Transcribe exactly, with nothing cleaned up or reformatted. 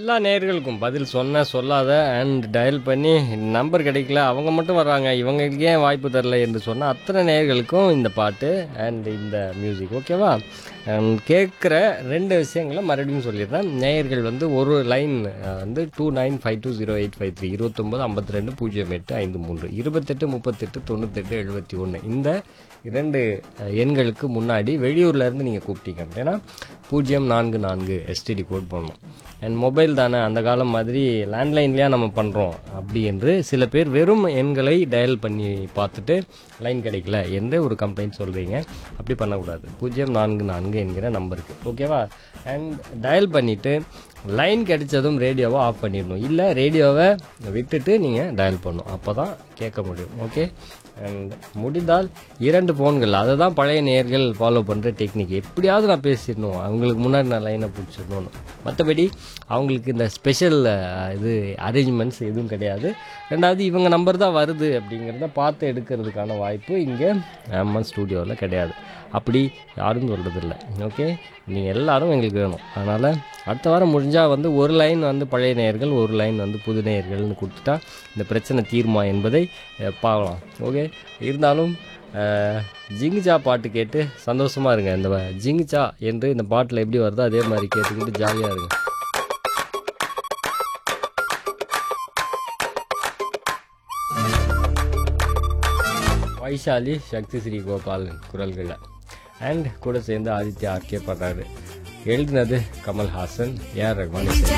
எல்லா நேயர்களுக்கும் பதில் சொன்ன சொல்லாத அண்ட் டயல் பண்ணி நம்பர் கிடைக்கல அவங்க மட்டும் வர்றாங்க இவங்களுக்கு ஏன் வாய்ப்பு தரல என்று சொன்ன அத்தனை நேயர்களுக்கும் இந்த பாட்டு அண்ட் இந்த மியூசிக் ஓகேவா. கேட்குற ரெண்டு விஷயங்களை மறுபடியும் சொல்லிடுறேன். நேயர்கள் வந்து ஒரு லைன் வந்து two nine five two zero eight five three இருபத்தொம்பது ஐம்பத்தி ரெண்டு பூஜ்ஜியம் எட்டு ஐந்து மூன்று இருபத்தெட்டு முப்பத்தெட்டு தொண்ணூத்தெட்டு எழுபத்தி ஒன்று இந்த இரண்டு எண்களுக்கு முன்னாடி வெளியூர்லேருந்து நீங்கள் கூப்பிட்டீங்க அப்படின்னா பூஜ்ஜியம் நான்கு நான்கு எஸ்டிடி கோட் பண்ணணும். அண்ட் மொபைல் தானே அந்த காலம் மாதிரி லேண்ட்லைன்லேயே நம்ம பண்ணுறோம் அப்படி என்று சில பேர் வெறும் எண்களை டயல் பண்ணி பார்த்துட்டு லைன் கிடைக்கல என்று ஒரு கம்ப்ளைண்ட் சொல்கிறீங்க. அப்படி பண்ணக்கூடாது. பூஜ்ஜியம் நான்கு நான்கு என்கிற நம்பருக்கு ஓகேவா. அண்ட் டயல் பண்ணிவிட்டு லைன் கிடைச்சதும் ரேடியோவை ஆஃப் பண்ணிடணும். இல்லை ரேடியோவை விட்டுட்டு நீங்கள் டயல் பண்ணணும். அப்போ தான் கேட்க முடியும். ஓகே. அண்ட் முடிந்தால் இரண்டு ஃபோன்கள் அதை தான் பழைய நேயர்கள் ஃபாலோ பண்ணுற டெக்னிக். எப்படியாவது நான் பேசிடணும் அவங்களுக்கு முன்னாடி நான் லைனை பிடிச்சிடணும். மற்றபடி அவங்களுக்கு இந்த ஸ்பெஷல் இது அரேஞ்ச்மெண்ட்ஸ் எதுவும் கிடையாது. ரெண்டாவது இவங்க நம்பர் தான் வருது அப்படிங்கிறத பார்த்து எடுக்கிறதுக்கான வாய்ப்பு இங்கே நம்ம ஸ்டூடியோவில் கிடையாது. அப்படி யாரும் சொல்கிறதில்ல. ஓகே. நீங்கள் எல்லோரும் எங்களுக்கு வேணும். அதனால் அடுத்த வாரம் முடிஞ்சால் வந்து ஒரு லைன் வந்து பழைய நேயர்கள் ஒரு லைன் வந்து புது நேயர்கள்னு கொடுத்துட்டா இந்த பிரச்சனை தீர்மா என்பதை பார்க்கலாம். ஓகே. இருந்தாலும் ஜிங்கிச்சா பாட்டு கேட்டு சந்தோஷமாக இருங்க. இந்த ஜிங்கிச்சா என்று இந்த பாட்டில் எப்படி வருதோ அதே மாதிரி கேட்டுக்கிட்டு ஜாலியாக இருங்க. வைஷாலி சக்தி ஸ்ரீ கோபால் குரல்களில் அண்ட் கூட சேர்ந்து ஆதித்யா ஆர்கே பண்ணுறாரு. எழுதினது கமல்ஹாசன், ஏஆர் ரஹ்மான்.